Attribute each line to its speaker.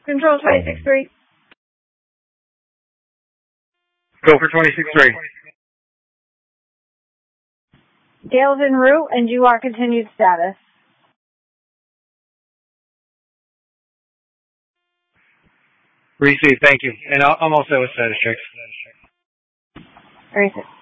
Speaker 1: Control 26-3.
Speaker 2: Go for 26-3.
Speaker 1: Gale's en route, and you are continued status.
Speaker 2: Receive, thank you. And I'm also a status check.
Speaker 1: Receive.